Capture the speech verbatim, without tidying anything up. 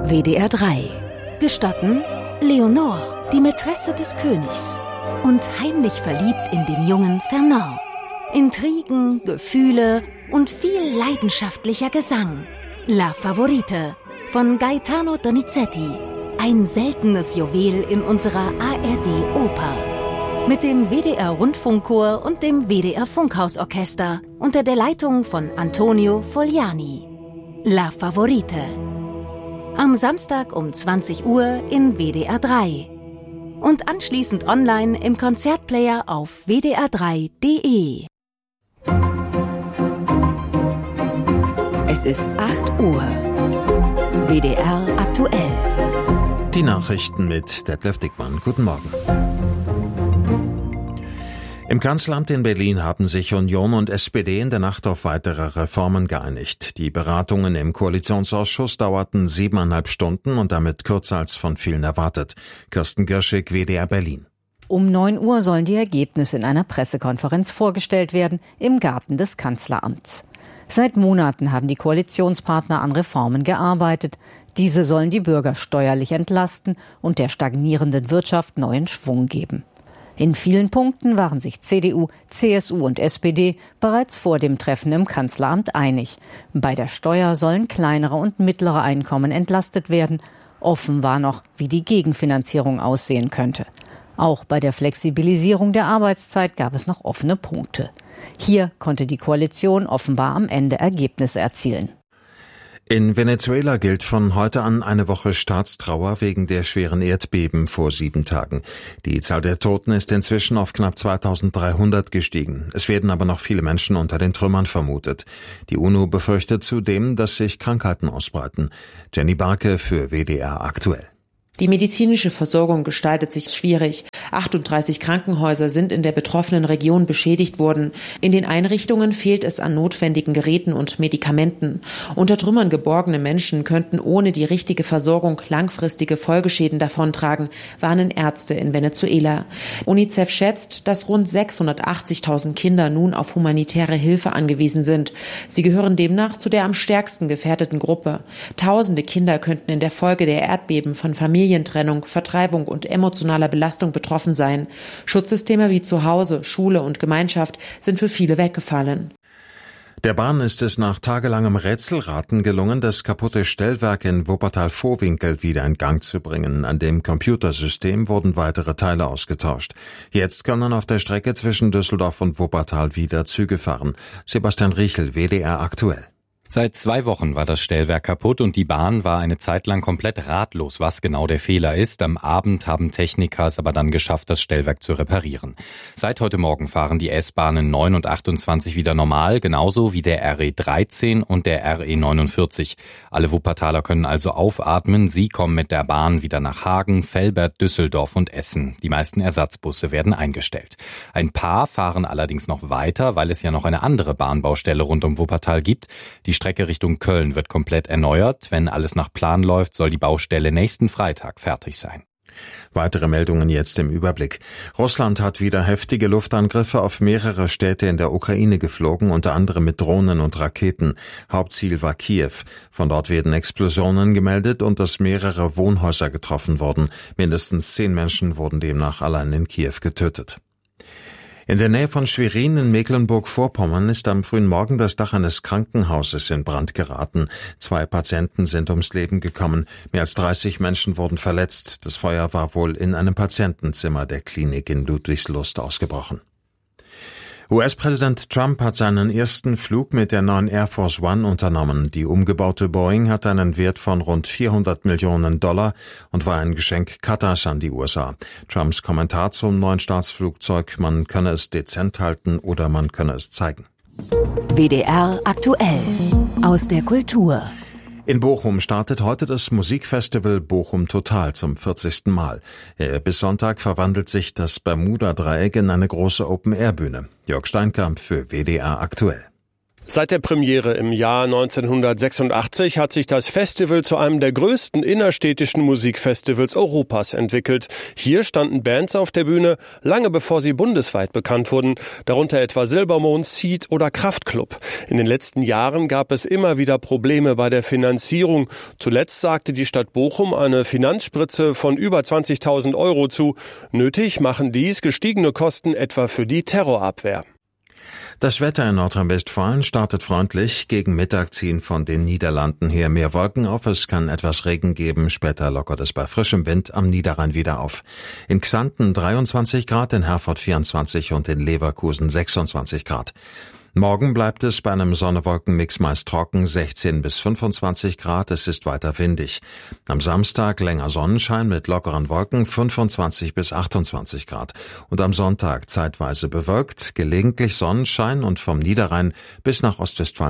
W D R drei. Gestatten Leonore, die Mätresse des Königs. Und heimlich verliebt in den jungen Fernand. Intrigen, Gefühle und viel leidenschaftlicher Gesang. La Favorite von Gaetano Donizetti. Ein seltenes Juwel in unserer A R D-Oper. Mit dem W D R-Rundfunkchor und dem W D R-Funkhausorchester unter der Leitung von Antonio Fogliani. La Favorite. Am Samstag um zwanzig Uhr in W D R drei. Und anschließend online im Konzertplayer auf w d r drei punkt d e. Es ist acht Uhr. W D R aktuell. Die Nachrichten mit Detlef Dickmann. Guten Morgen. Im Kanzleramt in Berlin haben sich Union und S P D in der Nacht auf weitere Reformen geeinigt. Die Beratungen im Koalitionsausschuss dauerten siebeneinhalb Stunden und damit kürzer als von vielen erwartet. Kirsten Girschig, W D R Berlin. Um neun Uhr sollen die Ergebnisse in einer Pressekonferenz vorgestellt werden, im Garten des Kanzleramts. Seit Monaten haben die Koalitionspartner an Reformen gearbeitet. Diese sollen die Bürger steuerlich entlasten und der stagnierenden Wirtschaft neuen Schwung geben. In vielen Punkten waren sich C D U, C S U und S P D bereits vor dem Treffen im Kanzleramt einig. Bei der Steuer sollen kleinere und mittlere Einkommen entlastet werden. Offen war noch, wie die Gegenfinanzierung aussehen könnte. Auch bei der Flexibilisierung der Arbeitszeit gab es noch offene Punkte. Hier konnte die Koalition offenbar am Ende Ergebnisse erzielen. In Venezuela gilt von heute an eine Woche Staatstrauer wegen der schweren Erdbeben vor sieben Tagen. Die Zahl der Toten ist inzwischen auf knapp zweitausenddreihundert gestiegen. Es werden aber noch viele Menschen unter den Trümmern vermutet. Die UNO befürchtet zudem, dass sich Krankheiten ausbreiten. Jenny Barke für W D R aktuell. Die medizinische Versorgung gestaltet sich schwierig. achtunddreißig Krankenhäuser sind in der betroffenen Region beschädigt worden. In den Einrichtungen fehlt es an notwendigen Geräten und Medikamenten. Unter Trümmern geborgene Menschen könnten ohne die richtige Versorgung langfristige Folgeschäden davontragen, warnen Ärzte in Venezuela. UNICEF schätzt, dass rund sechshundertachtzigtausend Kinder nun auf humanitäre Hilfe angewiesen sind. Sie gehören demnach zu der am stärksten gefährdeten Gruppe. Tausende Kinder könnten in der Folge der Erdbeben von Familien Familientrennung, Vertreibung und emotionaler Belastung betroffen sein. Schutzsysteme wie Zuhause, Schule und Gemeinschaft sind für viele weggefallen. Der Bahn ist es nach tagelangem Rätselraten gelungen, das kaputte Stellwerk in Wuppertal-Vohwinkel wieder in Gang zu bringen. An dem Computersystem wurden weitere Teile ausgetauscht. Jetzt können auf der Strecke zwischen Düsseldorf und Wuppertal wieder Züge fahren. Sebastian Riechel, W D R aktuell. Seit zwei Wochen war das Stellwerk kaputt und die Bahn war eine Zeit lang komplett ratlos, was genau der Fehler ist. Am Abend haben Techniker es aber dann geschafft, das Stellwerk zu reparieren. Seit heute Morgen fahren die S-Bahnen neun und achtundzwanzig wieder normal, genauso wie der R E dreizehn und der R E neunundvierzig. Alle Wuppertaler können also aufatmen. Sie kommen mit der Bahn wieder nach Hagen, Velbert, Düsseldorf und Essen. Die meisten Ersatzbusse werden eingestellt. Ein paar fahren allerdings noch weiter, weil es ja noch eine andere Bahnbaustelle rund um Wuppertal gibt. Die Strecke Richtung Köln wird komplett erneuert. Wenn alles nach Plan läuft, soll die Baustelle nächsten Freitag fertig sein. Weitere Meldungen jetzt im Überblick. Russland hat wieder heftige Luftangriffe auf mehrere Städte in der Ukraine geflogen, unter anderem mit Drohnen und Raketen. Hauptziel war Kiew. Von dort werden Explosionen gemeldet und dass mehrere Wohnhäuser getroffen wurden. Mindestens zehn Menschen wurden demnach allein in Kiew getötet. In der Nähe von Schwerin in Mecklenburg-Vorpommern ist am frühen Morgen das Dach eines Krankenhauses in Brand geraten. Zwei Patienten sind ums Leben gekommen. Mehr als dreißig Menschen wurden verletzt. Das Feuer war wohl in einem Patientenzimmer der Klinik in Ludwigslust ausgebrochen. U S-Präsident Trump hat seinen ersten Flug mit der neuen Air Force One unternommen. Die umgebaute Boeing hat einen Wert von rund vierhundert Millionen Dollar und war ein Geschenk Katars an die U S A. Trumps Kommentar zum neuen Staatsflugzeug: Man könne es dezent halten oder man könne es zeigen. W D R aktuell aus der Kultur. In Bochum startet heute das Musikfestival Bochum Total zum vierzigsten Mal. Bis Sonntag verwandelt sich das Bermuda-Dreieck in eine große Open-Air-Bühne. Jörg Steinkamp für W D R aktuell. Seit der Premiere im Jahr neunzehnhundertsechsundachtzig hat sich das Festival zu einem der größten innerstädtischen Musikfestivals Europas entwickelt. Hier standen Bands auf der Bühne, lange bevor sie bundesweit bekannt wurden, darunter etwa Silbermond, Seed oder Kraftklub. In den letzten Jahren gab es immer wieder Probleme bei der Finanzierung. Zuletzt sagte die Stadt Bochum eine Finanzspritze von über zwanzigtausend Euro zu. Nötig machen dies gestiegene Kosten etwa für die Terrorabwehr. Das Wetter in Nordrhein-Westfalen startet freundlich. Gegen Mittag ziehen von den Niederlanden her mehr Wolken auf. Es kann etwas Regen geben. Später lockert es bei frischem Wind am Niederrhein wieder auf. In Xanten dreiundzwanzig Grad, in Herford vierundzwanzig und in Leverkusen sechsundzwanzig Grad. Morgen bleibt es bei einem Sonne-Wolken-Mix meist trocken, sechzehn bis fünfundzwanzig Grad, es ist weiter windig. Am Samstag länger Sonnenschein mit lockeren Wolken, fünfundzwanzig bis achtundzwanzig Grad. Und am Sonntag zeitweise bewölkt, gelegentlich Sonnenschein und vom Niederrhein bis nach Ostwestfalen